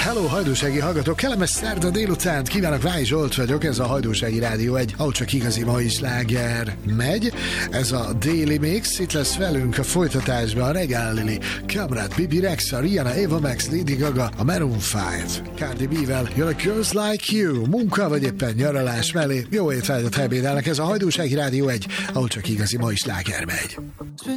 Hello, hajdúsági hallgatók! Kellemes szerda délután kívánok, Váj Zsolt vagyok, ez a Hajdúsági Rádió egy, ahol csak igazi mai sláger megy. Ez a Daily Mix, itt lesz velünk a folytatásban a Regál Lili, Kamrad, Bibi Rexha, Rihanna, Ava Max, Lady Gaga, a Maroon 5, Cardi B-vel, You're a Girls Like You, munka vagy éppen nyaralás mellé. Jó étvágyat ebédelnek, ez a Hajdúsági Rádió egy, ahol csak igazi mai sláger megy.